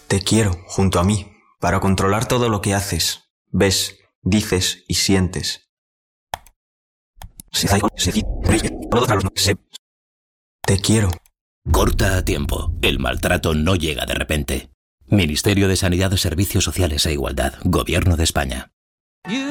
Te quiero junto a mí, para controlar todo lo que haces, ves, dices y sientes. Te quiero. Corta a tiempo. El maltrato no llega de repente. Ministerio de Sanidad, Servicios Sociales e Igualdad. Gobierno de España.